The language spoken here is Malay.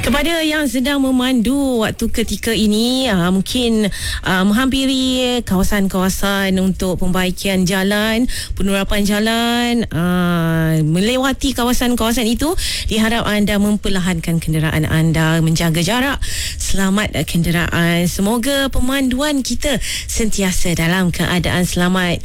Kepada yang sedang memandu waktu ketika ini, mungkin menghampiri kawasan-kawasan untuk pembaikan jalan, penerapan jalan, melewati kawasan-kawasan itu, diharap anda memperlahankan kenderaan anda, menjaga jarak, selamat kenderaan. Semoga pemanduan kita sentiasa dalam keadaan selamat.